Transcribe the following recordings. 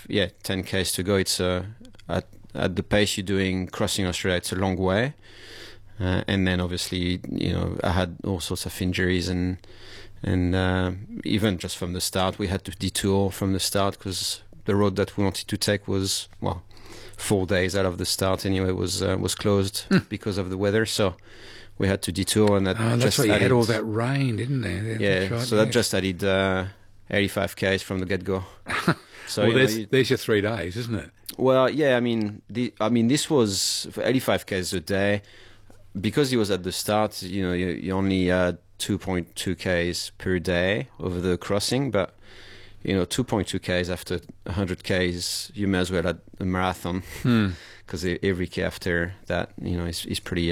10 k's to go. It's at the pace you're doing crossing Australia, it's a long way. And then obviously, I had all sorts of injuries, and even just from the start, we had to detour from the start because the road that we wanted to take was 4 days out of the start anyway, was closed because of the weather. So we had to detour, and that's why you had all that rain, didn't there? Yeah, right, so that just added 85 k's from the get-go. So there's your 3 days, isn't it? Well, yeah, I mean, this was for 85 k's a day. Because he was at the start, you only had 2.2 k's per day over the crossing, but 2.2 k's after 100 k's, you may as well have a marathon, because every k after that, is pretty,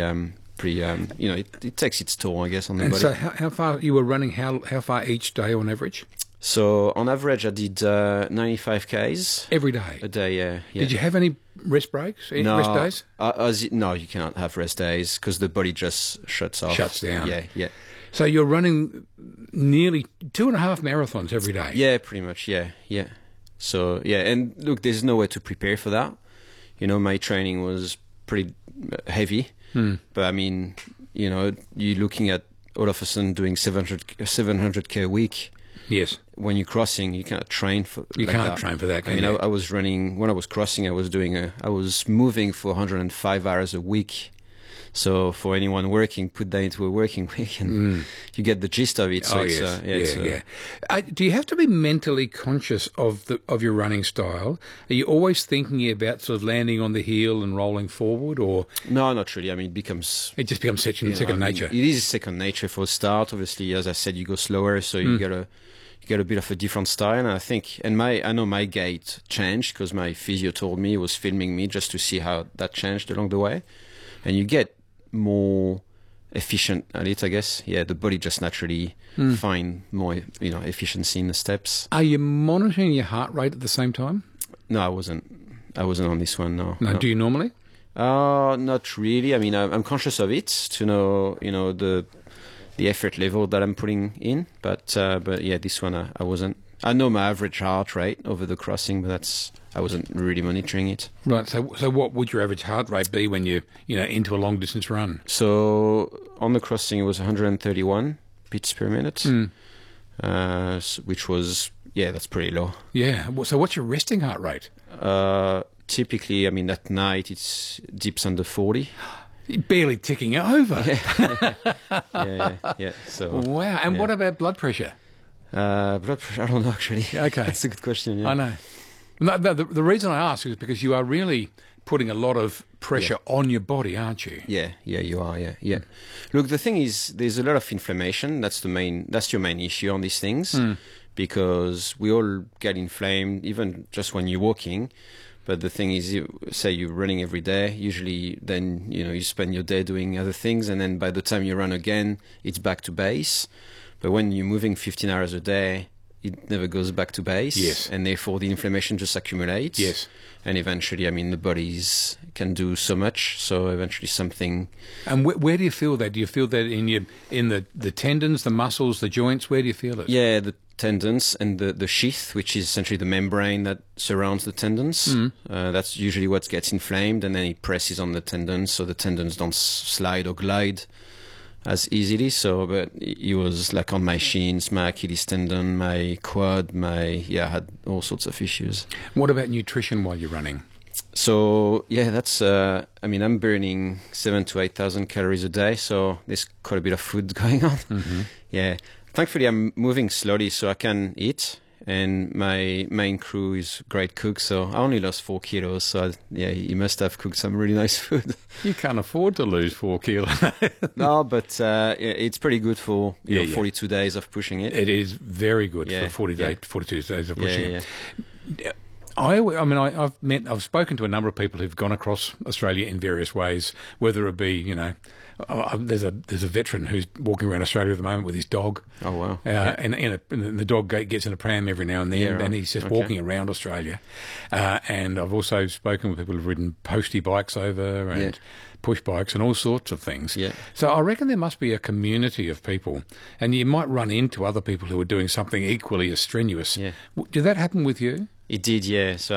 it takes its toll, I guess, on the body. So how far you were running? How far each day on average? So on average, I did 95 k's every day. A day, yeah. Did you have any rest breaks? Any rest days? No, you cannot have rest days because the body just shuts off. Shuts down. Yeah. So you're running nearly 2.5 marathons every day. Yeah, pretty much. Yeah. So and look, there's no way to prepare for that. My training was pretty heavy, but I mean, you're looking at all of a sudden doing 700k a week. Yes. When you're crossing, you can't train for. You can't train for that. I mean, I was running when I was crossing. I was moving for 105 hours a week. So for anyone working, put that into a working week, and you get the gist of it. So do you have to be mentally conscious of your running style? Are you always thinking about sort of landing on the heel and rolling forward, or no, not really? I mean, it just becomes second nature. It is second nature for a start. Obviously, as I said, you go slower, so you get a bit of a different style. And I think, I know my gait changed because my physio told me, he was filming me just to see how that changed along the way, and you get more efficient at it, I guess. Yeah, the body just naturally find more, efficiency in the steps. Are you monitoring your heart rate at the same time? No, I wasn't on this one. No. Do you normally? Not really. I mean, I'm conscious of it to know, the effort level that I'm putting in. But yeah, this one I wasn't. I know my average heart rate over the crossing, but I wasn't really monitoring it. Right. So what would your average heart rate be when you into a long distance run? So on the crossing, it was 131 beats per minute, which was that's pretty low. Yeah. So what's your resting heart rate? Typically, I mean, at night it's dips under 40. Barely ticking over. Yeah. So wow. And what about blood pressure? Blood pressure, I don't know, actually. Okay. That's a good question, yeah. I know. No, the reason I ask is because you are really putting a lot of pressure on your body, aren't you? Yeah, you are, yeah. Look, the thing is, there's a lot of inflammation. That's your main issue on these things, because we all get inflamed, even just when you're walking. But the thing is, say you're running every day, usually then, you spend your day doing other things, and then by the time you run again, it's back to base. But when you're moving 15 hours a day, it never goes back to base. Yes. And therefore the inflammation just accumulates. Yes. And eventually, I mean, the bodies can do so much. So eventually something... And where do you feel that? Do you feel that in the tendons, the muscles, the joints? Where do you feel it? Yeah, the tendons and the sheath, which is essentially the membrane that surrounds the tendons. That's usually what gets inflamed, and then it presses on the tendons so the tendons don't slide or glide as easily. So, but it was like on my shins, my Achilles tendon, my quad, I had all sorts of issues. What about nutrition while you're running? So, that's, I'm burning 7,000 to 8,000 calories a day, so there's quite a bit of food going on. Yeah. Thankfully, I'm moving slowly so I can eat. And my main crew is great cook, so I only lost 4 kilos. So he must have cooked some really nice food. You can't afford to lose 4 kilos. No, but it's pretty good for 42 days of pushing it. It is very good for 42 days of pushing it. I've spoken to a number of people who've gone across Australia in various ways, whether it be, there's a veteran who's walking around Australia at the moment with his dog. Oh, wow. And the dog gets in a pram every now and then, and he's just walking around Australia. And I've also spoken with people who've ridden postie bikes over and push bikes and all sorts of things. Yeah. So I reckon there must be a community of people, and you might run into other people who are doing something equally as strenuous. Yeah. Did that happen with you? It did, yeah. So